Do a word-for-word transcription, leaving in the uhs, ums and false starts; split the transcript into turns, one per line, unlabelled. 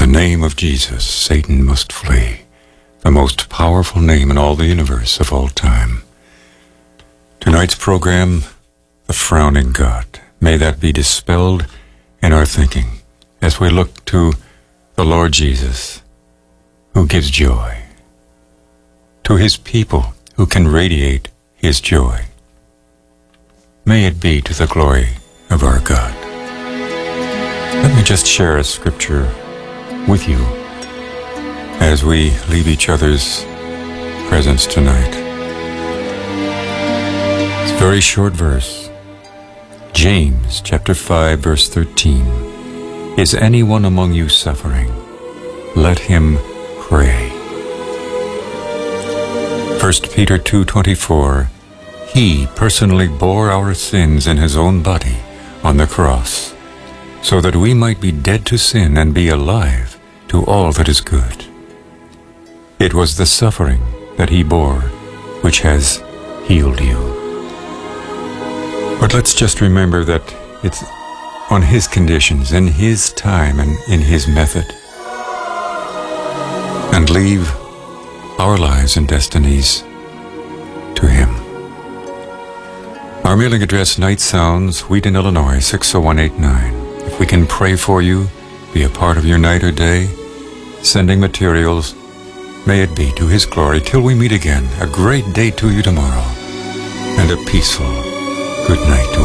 the name of Jesus, Satan must flee, the most powerful name in all the universe of all time. Tonight's program, The Frowning God. May that be dispelled in our thinking as we look to the Lord Jesus, who gives joy, to his people who can radiate his joy. May it be to the glory of our God. Let me just share a scripture with you as we leave each other's presence tonight. It's a very short verse. James chapter five verse thirteen. Is anyone among you suffering? Let him pray. First Peter two twenty-four. He personally bore our sins in his own body on the cross, so that we might be dead to sin and be alive to all that is good. It was the suffering that he bore which has healed you. But let's just remember that it's on his conditions, in his time, and in his method. And leave our lives and destinies to him. Our mailing address, Night Sounds, Wheaton, Illinois, six oh one eight nine. If we can pray for you, be a part of your night or day, sending materials, may it be to his glory. Till we meet again, a great day to you tomorrow, and a peaceful good night to all.